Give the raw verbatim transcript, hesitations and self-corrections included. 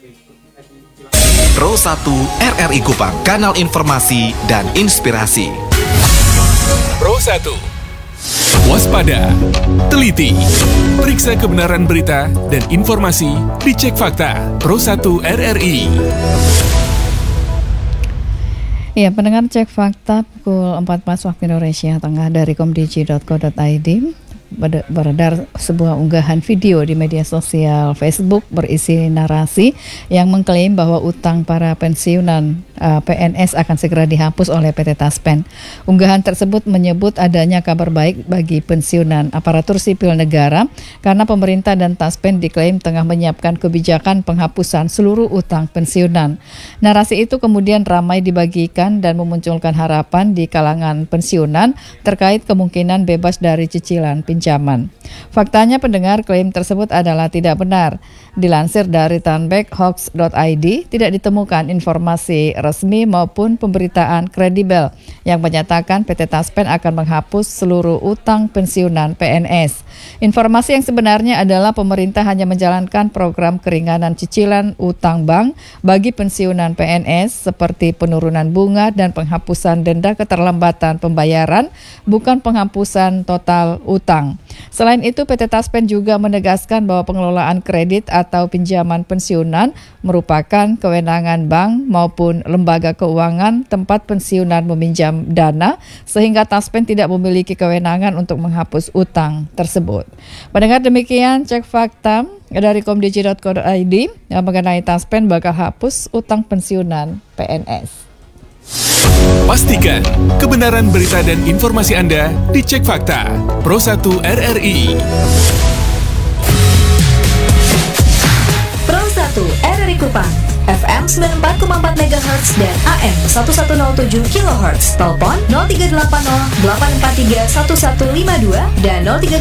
Pro satu R R I Kupang, kanal informasi dan inspirasi. Pro satu. Waspada, teliti, periksa kebenaran berita dan informasi, dicek fakta. Pro satu R R I. Ya, pendengar cek fakta pukul empat belas waktu Indonesia Tengah dari komdigi dot co dot i d. Beredar sebuah unggahan video di media sosial Facebook berisi narasi yang mengklaim bahwa utang para pensiunan uh, P N S akan segera dihapus oleh P T Taspen. Unggahan tersebut menyebut adanya kabar baik bagi pensiunan aparatur sipil negara karena pemerintah dan Taspen diklaim tengah menyiapkan kebijakan penghapusan seluruh utang pensiunan. Narasi itu kemudian ramai dibagikan dan memunculkan harapan di kalangan pensiunan terkait kemungkinan bebas dari cicilan pinjaman. Pinjaman. Faktanya pendengar, klaim tersebut adalah tidak benar. Dilansir dari tanbek hoax dot i d, tidak ditemukan informasi resmi maupun pemberitaan kredibel yang menyatakan P T Taspen akan menghapus seluruh utang pensiunan P N S. Informasi yang sebenarnya adalah pemerintah hanya menjalankan program keringanan cicilan utang bank bagi pensiunan P N S seperti penurunan bunga dan penghapusan denda keterlambatan pembayaran, bukan penghapusan total utang. Selain itu, P T Taspen juga menegaskan bahwa pengelolaan kredit atau pinjaman pensiunan merupakan kewenangan bank maupun lembaga keuangan tempat pensiunan meminjam dana, sehingga Taspen tidak memiliki kewenangan untuk menghapus utang tersebut. Mendengar demikian, cek fakta dari komdigi dot co dot i d mengenai Taspen bakal hapus utang pensiunan P N S. Pastikan kebenaran berita dan informasi Anda dicek fakta. Pro satu R R I. Pro satu R R I Kupang, F M sembilan puluh empat koma empat megahertz dan A M seribu seratus tujuh kilohertz. Telepon nol tiga delapan nol delapan empat tiga satu satu lima dua dan nol tiga